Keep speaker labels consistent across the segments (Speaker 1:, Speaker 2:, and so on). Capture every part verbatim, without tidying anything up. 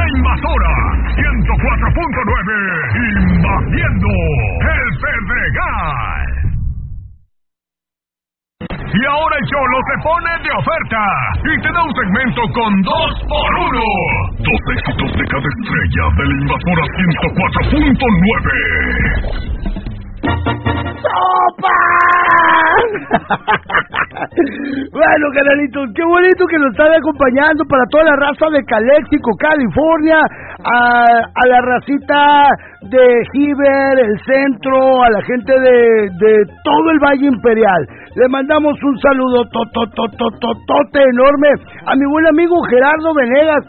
Speaker 1: Invasora ciento cuatro punto nueve, invadiendo el Pedregal. Y ahora el Cholo se pone de oferta y te da un segmento con dos por uno. Dos éxitos de cada estrella de la Invasora ciento cuatro punto nueve.
Speaker 2: ¡Sopa! Bueno, canalitos, qué bonito que nos están acompañando para toda la raza de Calexico, California, a, a la racita de Heber, el centro, a la gente de, de todo el Valle Imperial. Le mandamos un saludo tototototote enorme a mi buen amigo Gerardo Venegas.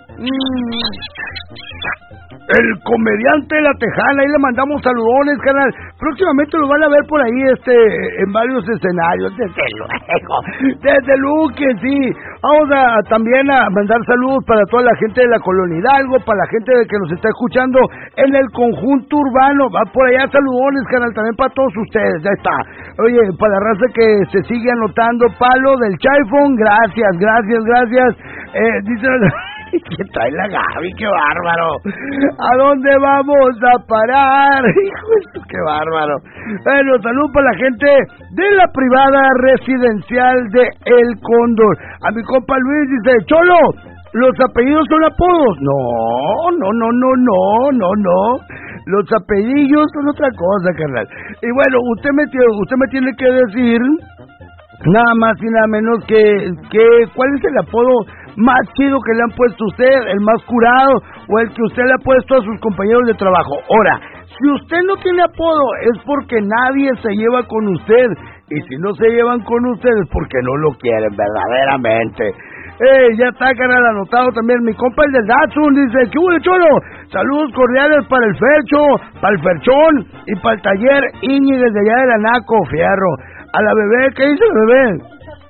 Speaker 2: Mm. El comediante de La Tejana, ahí le mandamos saludones, canal. Próximamente lo van a ver por ahí este en varios escenarios, desde luego, desde luego que sí. Vamos a también a mandar saludos para toda la gente de la Colonia Hidalgo, para la gente que nos está escuchando en el conjunto urbano. Va por allá saludones, canal, también para todos ustedes, ya está. Oye, para la raza que se sigue anotando, Palo del Chaifón, gracias, gracias, gracias. Eh, dice... ¿Qué trae la Gaby? ¡Qué bárbaro! ¿A dónde vamos a parar? ¡Hijo de qué bárbaro! Bueno, salud para la gente de la privada residencial de El Cóndor. A mi compa Luis dice, Cholo, ¿los apellidos son apodos? No, no, no, no, no, no, no. Los apellidos son otra cosa, carnal. Y bueno, usted me, usted me tiene que decir nada más y nada menos que, que ¿cuál es el apodo más chido que le han puesto a usted, el más curado o el que usted le ha puesto a sus compañeros de trabajo? Ahora, si usted no tiene apodo es porque nadie se lleva con usted, y si no se llevan con usted es porque no lo quieren verdaderamente. Eh, ya está, canal, anotado también mi compa el del Datsun, dice, ¿qué hubo, Cholo? Saludos cordiales para el Fercho, para el Ferchón y para el taller Iñi desde allá de la Naco, fierro. A la bebé, ¿qué dice el bebé?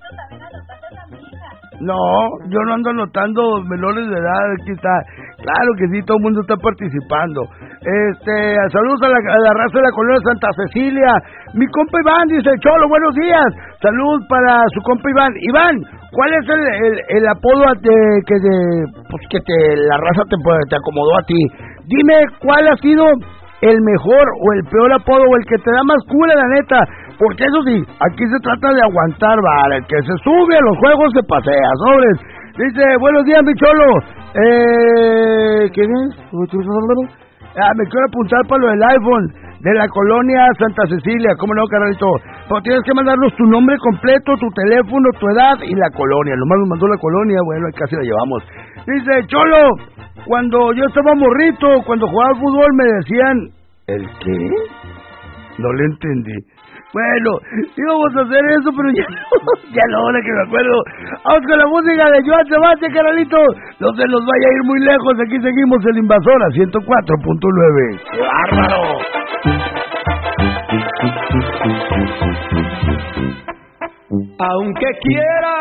Speaker 2: No, yo no ando anotando menores de edad, aquí está. Claro que sí, todo el mundo está participando. Este, saludos a la, a la raza de la colonia Santa Cecilia. Mi compa Iván dice, Cholo, buenos días. Saludos para su compa Iván. Iván, ¿cuál es el, el, el apodo de, que, de, pues que te, la raza te, te acomodó a ti? Dime, ¿cuál ha sido el mejor o el peor apodo o el que te da más cura, la neta? Porque eso sí, aquí se trata de aguantar, vale. El que se sube a los juegos se pasea, sobres. Dice, buenos días, mi Cholo. Eh, ¿quién es? Ah, me quiero apuntar para lo del iPhone, de la colonia Santa Cecilia. ¿Cómo no, carnalito? Pero tienes que mandarnos tu nombre completo, tu teléfono, tu edad y la colonia. Nomás nos mandó la colonia, bueno, casi la llevamos. Dice, Cholo, cuando yo estaba morrito, cuando jugaba fútbol me decían, ¿el qué? No le entendí. Bueno, íbamos a hacer eso, pero ya no, ya no, ahora que me acuerdo. Vamos con la música de Joan Sebastián, carnalito. No se nos vaya a ir muy lejos, aquí seguimos el Invasora ciento cuatro punto nueve. ¡Qué bárbaro!
Speaker 3: Aunque quiera